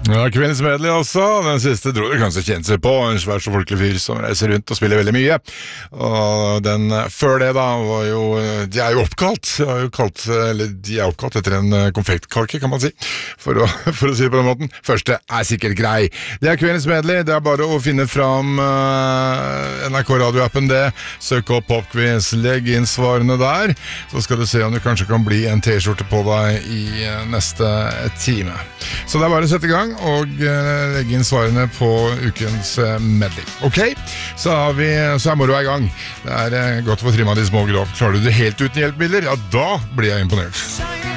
Ja, kveldens medley også. Den siste dro du kanskje kjent seg på. En svær så folkelig fyr som reiser rundt og spiller veldig mye. Og den før det da var jo, de er jo oppkalt etter en konfektkake, kan man si, for å si det på den måten. Første er sikkert grei. Det er kveldens medley. Det er bare å finne fram NRK radioappen det. Søk opp Popquiz, legg inn svarene der, så skal du se om du kanskje kan bli en t-skjorte på deg i neste time. Så det er bare å sette i gang og legge inn svarene på ukens medley. Ok, så er moroa i gang. Det er godt å få trimma de små grå. Klarer du det helt uten hjelpemidler? Ja, da blir jeg imponert.